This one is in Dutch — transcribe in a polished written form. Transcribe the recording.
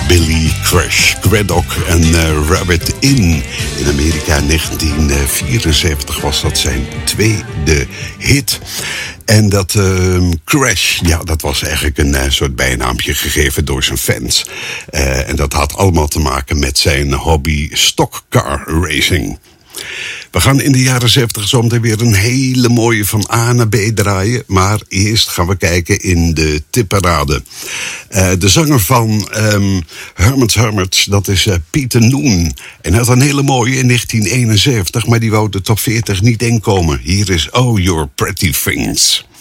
Billy Crush, Craddock en Rabbit In Amerika 1974 was dat zijn tweede hit. En dat Crash, ja, dat was eigenlijk een soort bijnaampje gegeven door zijn fans. En dat had allemaal te maken met zijn hobby stockcar racing. We gaan in de jaren 70 zometeen weer een hele mooie van A naar B draaien. Maar eerst gaan we kijken in de tipparade. De zanger van Hermits, dat is Peter Noon. En hij had een hele mooie in 1971, maar die wou de top 40 niet inkomen. Hier is Oh Your Pretty Things.